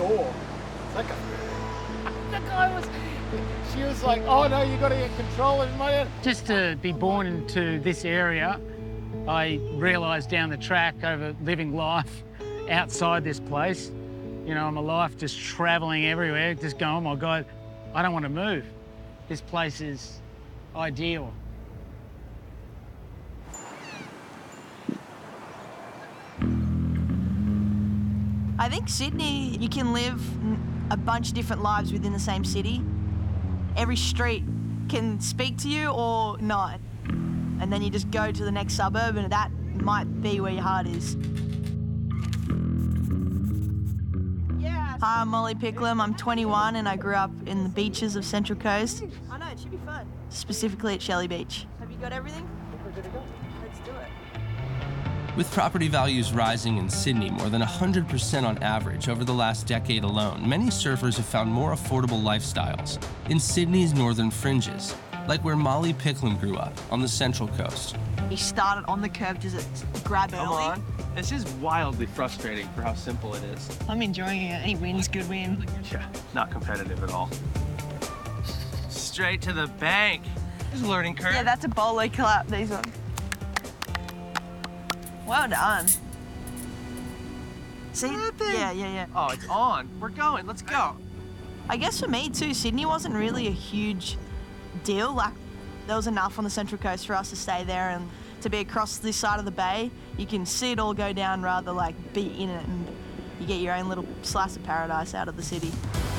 door. It's like the guy was, she was like, oh no, you got to get control of my... Just to be born into this area, I realised down the track over living life outside this place, you know, my life just travelling everywhere, just going, oh my God, I don't want to move. This place is ideal. I think Sydney, you can live a bunch of different lives within the same city. Every street can speak to you or not. And then you just go to the next suburb and that might be where your heart is. Hi, I'm Molly Picklum. I'm 21 and I grew up in the beaches of Central Coast. I know, it should be fun. Specifically at Shelley Beach. Have you got everything? Let's do it. With property values rising in Sydney more than 100% on average over the last decade alone, many surfers have found more affordable lifestyles in Sydney's northern fringes, like where Molly Picklum grew up on the Central Coast. He started on the curb to grab early. Come on. This is wildly frustrating for how simple it is. I'm enjoying it. Any win's good win. Yeah, not competitive at all. Straight to the bank. There's a learning curve. Yeah, that's a bolo clap, these ones. Well done. See? Yeah. Oh, it's on. We're going. Let's go. I guess for me too, Sydney wasn't really a huge deal. Like, there was enough on the Central Coast for us to stay there and to be across this side of the bay. You can see it all go down rather like be in it and you get your own little slice of paradise out of the city.